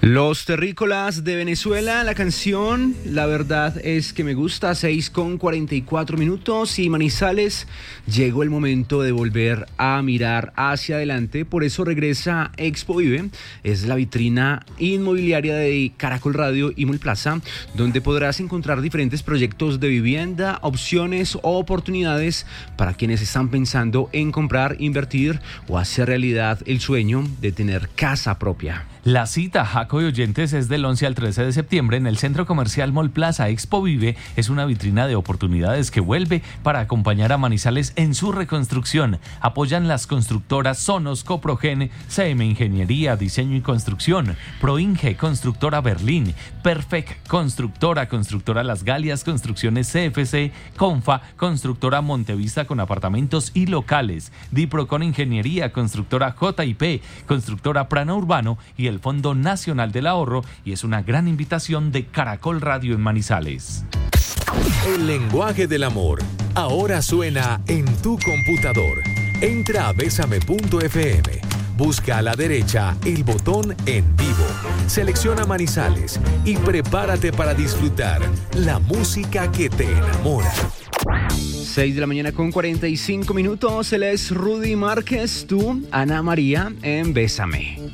Los Terrícolas de Venezuela, la canción, la verdad es que me gusta, 6:44 y Manizales, llegó el momento de volver a mirar hacia adelante, por eso regresa Expo Vive, es la vitrina inmobiliaria de Caracol Radio y Mulplaza, donde podrás encontrar diferentes proyectos de vivienda, opciones o oportunidades para quienes están pensando en comprar, invertir o hacer realidad el sueño de tener casa propia. La cita, Jaco y oyentes, es del 11 al 13 de septiembre en el Centro Comercial Mulplaza. Expo Vive es una vitrina de oportunidades que vuelve para acompañar a Manizales en su reconstrucción. Apoyan las constructoras Sonos, Coprogen, CM Ingeniería, Diseño y Construcción, Proinge, Constructora Berlín, Perfect, Constructora Las Galias, Construcciones CFC, Confa, Constructora Montevista con apartamentos y locales, Diprocon Ingeniería, Constructora JIP, Constructora Prana Urbano y el Fondo Nacional del Ahorro, y es una gran invitación de Caracol Radio en Manizales. El lenguaje del amor ahora suena en tu computador. Entra a besame.fm, busca a la derecha el botón En Vivo, selecciona Manizales y prepárate para disfrutar la música que te enamora. 6:45 a.m, él es Rudy Márquez, tú, Ana María, en Bésame.